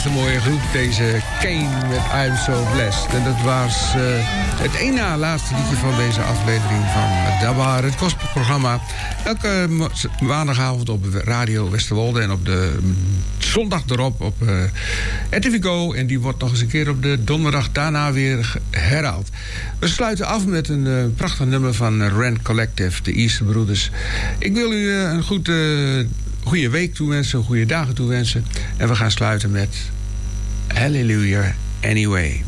een mooie groep, deze Kane met I'm So Blessed. En dat was het één na laatste liedje van deze aflevering van Dabar, het gospelprogramma. Elke maandagavond op Radio Westerwolde en op de zondag erop op RTV Go. En die wordt nog eens een keer op de donderdag daarna weer herhaald. We sluiten af met een prachtig nummer van Rand Collective, de Easter Brothers. Ik wil u een goede week toewensen, goede dagen toewensen. En we gaan sluiten met Hallelujah Anyway.